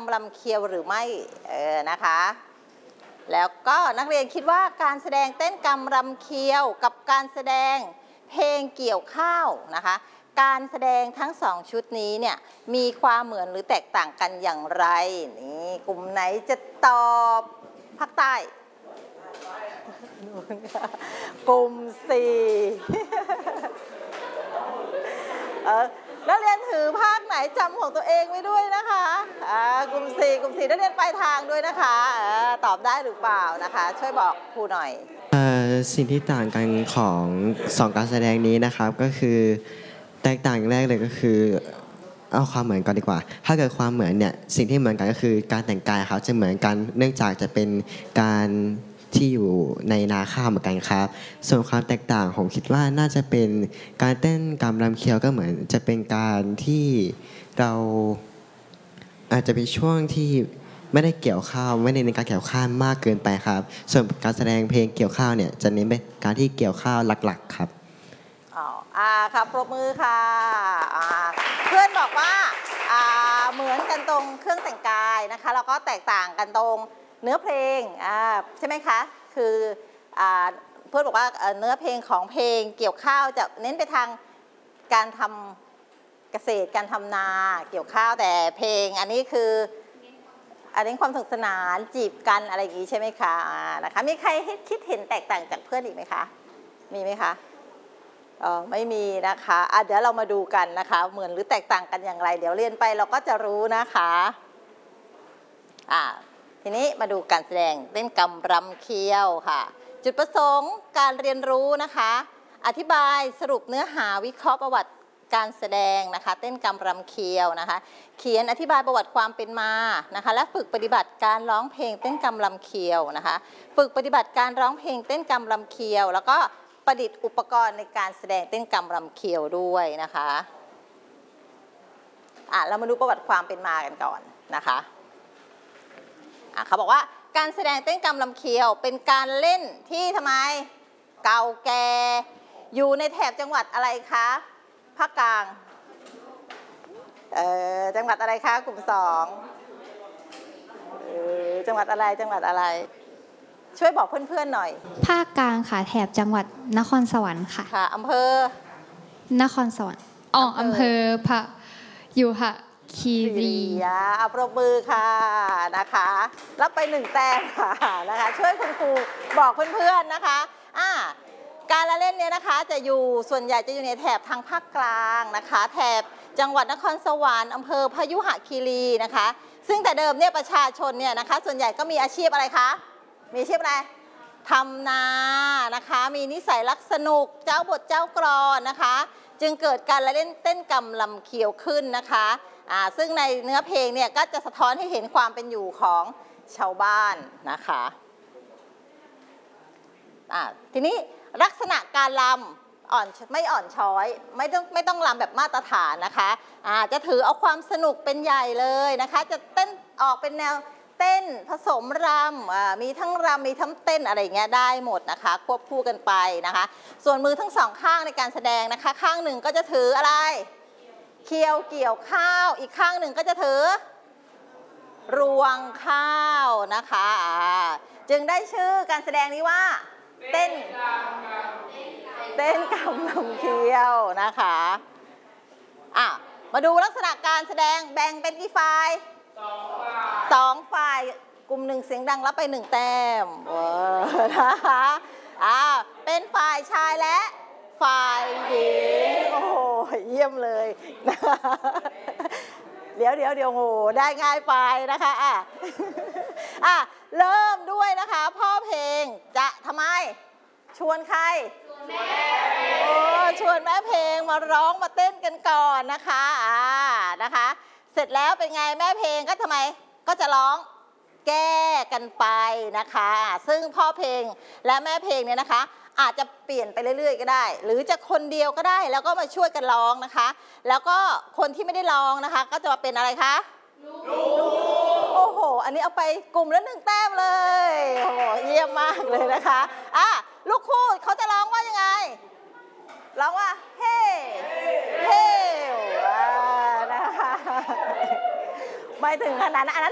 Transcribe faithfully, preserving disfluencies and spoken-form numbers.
ำรำเคียวหรือไม่เออนะคะแล้วก็นักเรียนคิดว่าการแสดงเต้นกำรำเคียวกับการแสดงเพลงเกี่ยวข้าวนะคะการแสดงทั้งสองชุดนี้เนี่ยมีความเหมือนหรือแตกต่างกันอย่างไรนี่กลุ่มไหนจะตอบภาคใต้กลุ่มสี่เออนักเรียนถือภาคไหนจำของตัวเองไว้ด้วยนะคะอ่ากลุ่มสี่กลุ่มสี่นักเรียนปลายทางด้วยนะคะตอบได้หรือเปล่านะคะช่วยบอกครูหน่อยสิ่งที่ต่างกันของสองการแสดงนี้นะครับก็คือแตกต่างแรกเลยก็คือเอาความเหมือนกันดีกว่าถ้าเกิดความเหมือนเนี่ยสิ่งที่เหมือนกันก็คือการแต่งกายครับจะเหมือนกันเนื่องจากจะเป็นการที่อยู่ในนาข้าวเหมือนกันครับส่วนความแตกต่างผมคิดว่าน่าจะเป็นการเต้นกำรำเคียวก็เหมือนจะเป็นการที่เราอาจจะเป็นช่วงที่ไม่ได้เกี่ยวข้าวไม่ได้ในการเกี่ยวข้าวมากเกินไปครับส่วนการแสดงเพลงเกี่ยวข้าวเนี่ยจะเน้นไปการที่เกี่ยวข้าวหลักๆครับอ๋ออ่าครับปรบมือค่ะอ่าเพื่อนบอกว่าอ่าเหมือนกันตรงเครื่องแต่งกายนะคะแล้วก็แตกต่างกันตรงเนื้อเพลงอ่าใช่ไหมคะคืออ่าเพื่อนบอกว่าเนื้อเพลงของเพลงเกี่ยวข้าวจะเน้นไปทางการทำเกษตรการทำนาเกี่ยวข้าวแต่เพลงอันนี้คืออันนี้ความสนุกสนานจีบกันอะไรอย่างนี้ใช่ไหมคะนะคะมีใครคิดเห็นแตกต่างจากเพื่อนอีกไหมคะมีไหมคะอ๋อไม่มีนะคะอ่ะเดี๋ยวเรามาดูกันนะคะเหมือนหรือแตกต่างกันอย่างไรเดี๋ยวเรียนไปเราก็จะรู้นะคะอ่ะทีนี้มาดูการแสดงเต้นกำรำเคียวค่ะจุดประสงค์การเรียนรู้นะคะอธิบายสรุปเนื้อหาวิเคราะห์ประวัติการแสดงนะคะเต้นกำรำเคียวนะคะเขียนอธิบายประวัติความเป็นมานะคะและฝึกปฏิบัติการร้องเพลงเต้นกำรำเคียวนะคะฝึกปฏิบัติการร้องเพลงเต้นกำรำเคียวแล้วก็ประดิษฐ์อุปกรณ์ในการแสดงเต้นกำรำเคียวด้วยนะคะอ่ะเรามาดูประวัติความเป็นมากันก่อนนะคะอ่ะเขาบอกว่าการแสดงเต้นกำรำเคียวเป็นการเล่นที่ทำไมเก่าแก่อยู่ในแถบจังหวัดอะไรคะภาคกลางเอ่อจังหวัดอะไรคะกลุ่มสองเออจังหวัดอะไรจังหวัดอะไรช่วยบอกเพื่อนๆหน่อยภาคกลางค่ะแถบจังหวัดนครสวรรค์ค่ะค่ะอำเภอนครสวรรค์อ๋ออำเภอพระยุหคีรีเอาปรบมือค่ะนะคะรับไปหนึ่งแต้มค่ะนะคะช่วยคุณครูบอกเพื่อนๆนะคะอ่าการละเล่นเนี่ยนะคะจะอยู่ส่วนใหญ่จะอยู่ในแถบทางภาคกลางนะคะแถบจังหวัดนครสวรรค์อำเภอพยุหคีรีนะคะซึ่งแต่เดิมเนี่ยประชาชนเนี่ยนะคะส่วนใหญ่ก็มีอาชีพอะไรคะมีอาชีพอะไรทำนานะคะมีนิสัยรักสนุกเจ้าบทเจ้ากรอนนะคะจึงเกิดการละเล่นเต้นกำรำเคียวขึ้นนะคะอ่าซึ่งในเนื้อเพลงเนี่ยก็จะสะท้อนให้เห็นความเป็นอยู่ของชาวบ้านนะคะอ่าทีนี้ลักษณะการรำอ่อนไม่อ่อนช้อยไม่ต้องไม่ต้องรำแบบมาตรฐานนะคะอ่าจะถือเอาความสนุกเป็นใหญ่เลยนะคะจะเต้นออกเป็นแนวเต้นผสมรำมีทั้งรำมีทั้งเต้นอะไรเงี้ยได้หมดนะคะควบคู่กันไปนะคะส่วนมือทั้งสองข้างในการแสดงนะคะข้างหนึ่งก็จะถืออะไรเคียวเกี่ยวข้าวอีกข้างหนึ่งก็จะถือรวงข้าวนะคะจึงได้ชื่อการแสดงนี้ว่าเต้นเต้นกำรำเคียวนะคะอ่ะมาดูลักษณะการแสดงแบ่งเป็นกี่ฝ่ายสองฝ่ายกลุ่มหนึ่งเสียงดังรับไปหนึ่งแต้มนะคะอ่าเป็นฝ่ายชายและฝ่ายหญิงโอ้โหเยี่ยมเลยเดี๋ยวเดี๋ยวเดี๋ยวโอ้ได้ง่ายไปนะคะอ่ะอ่ะเริ่มด้วยนะคะพ่อเพลงจะทำไมชวนใครชวนแม่โอ้ชวนแม่เพลงมาร้องมาเต้นกันก่อนนะคะอ่านะคะเสร็จแล้วเป็นไงแม่เพลงก็ทำไมก็จะร้องแก้กันไปนะคะซึ่งพ่อเพลงและแม่เพลงเนี่ยนะคะอาจจะเปลี่ยนไปเรื่อยๆก็ได้หรือจะคนเดียวก็ได้แล้วก็มาช่วยกันร้องนะคะแล้วก็คนที่ไม่ได้ร้องนะคะก็จะมาเป็นอะไรคะลูกโอ้โหอันนี้เอาไปกลุ่มละหนึ่งแต้มเลยโอ้โหเยี่ยมมากเลยนะคะอ่ะลูกคู่เขาจะร้องว่ายังไงร้องว่าเฮ้เฮ้นะคะไม่ถึงขนาดนั้น